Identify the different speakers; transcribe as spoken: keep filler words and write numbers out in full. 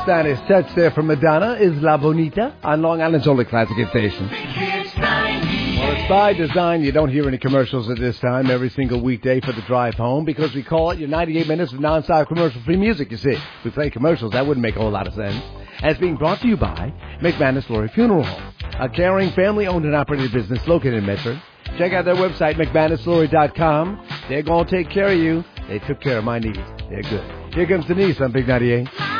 Speaker 1: Spanish touch there from Madonna is La Bonita on Long Island's only classic hit station. Well, it's by design. You don't hear any commercials at this time every single weekday for the drive home because we call it your ninety-eight minutes of non-stop commercial-free music, you see. If we play commercials, that wouldn't make a whole lot of sense. And it's being brought to you by McManus Laurie Funeral Home, a caring, family-owned and operated business located in Medford. Check out their website, McManus Laurie dot com. They're going to take care of you. They took care of my needs. They're good. Here comes Denise on Big ninety-eight.